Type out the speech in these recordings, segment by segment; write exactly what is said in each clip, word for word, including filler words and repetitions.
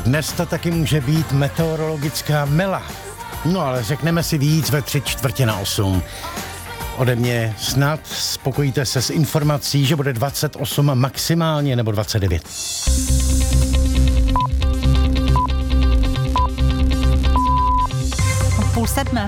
Dnes to taky může být meteorologická mela. No ale řekneme si víc ve tři čtvrtě na osm. Ode mě snad spokojíte se s informací, že bude dvacet osm maximálně nebo dvacet devět. Půl sedmé.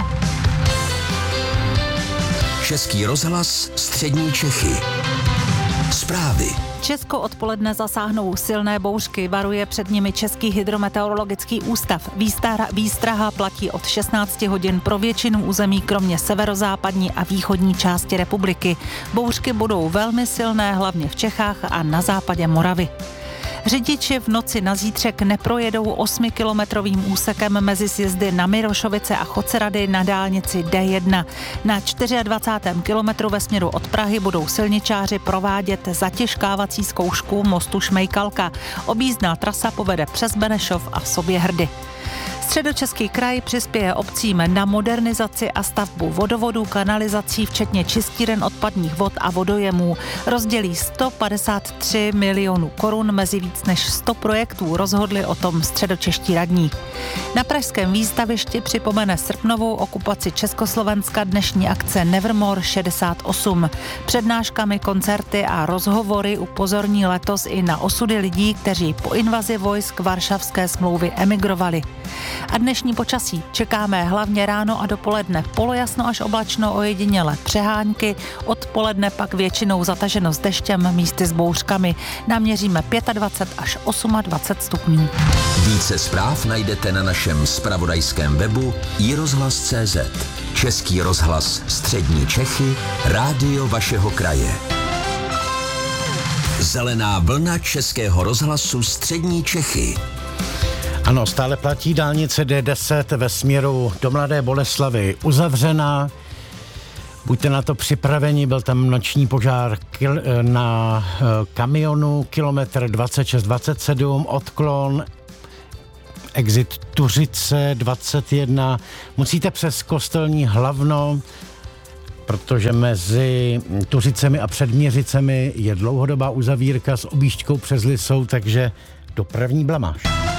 Český rozhlas Střední Čechy. Zprávy. Česko odpoledne zasáhnou silné bouřky, varuje před nimi Český hydrometeorologický ústav. Výstra, výstraha platí od šestnácti hodin pro většinu území, kromě severozápadní a východní části republiky. Bouřky budou velmi silné, hlavně v Čechách a na západě Moravy. Řidiči v noci na zítřek neprojedou osmikilometrovým úsekem mezi sjezdy na Mirošovice a Chocerady na dálnici D jedna. Na dvacátém čtvrtém kilometru ve směru od Prahy budou silničáři provádět zatěžkávací zkoušku mostu Šmejkalka. Objízdná trasa povede přes Benešov a Soběhrdy. Středočeský kraj přispěje obcím na modernizaci a stavbu vodovodů, kanalizací, včetně čistíren odpadních vod a vodojemů. Rozdělí sto padesát tři milionů korun mezi víc než sto projektů, rozhodli o tom středočeští radní. Na pražském výstavišti připomene srpnovou okupaci Československa dnešní akce Nevermore šedesát osm. Přednáškami, koncerty a rozhovory upozorní letos i na osudy lidí, kteří po invazi vojsk Varšavské smlouvy emigrovali. A dnešní počasí čekáme hlavně ráno a dopoledne polojasno až oblačno, ojediněle přehánky, odpoledne pak většinou zataženo s deštěm, místy s bouřkami. Naměříme dvacet pět až dvacet osm stupňů. Více zpráv najdete na našem zpravodajském webu i rozhlas tečka cé zet. Český rozhlas Střední Čechy, rádio vašeho kraje. Zelená vlna Českého rozhlasu Střední Čechy. Ano, stále platí dálnice D deset ve směru do Mladé Boleslavi uzavřená. Buďte na to připraveni, byl tam noční požár kil, na kamionu, kilometr dvacet šest dvacet sedm, odklon, exit Tuřice dvacet jedna. Musíte přes Kostelní Hlavno, protože mezi Tuřicemi a Předměřicemi je dlouhodobá uzavírka s objížďkou přes Lisou, takže dopravní blamáž.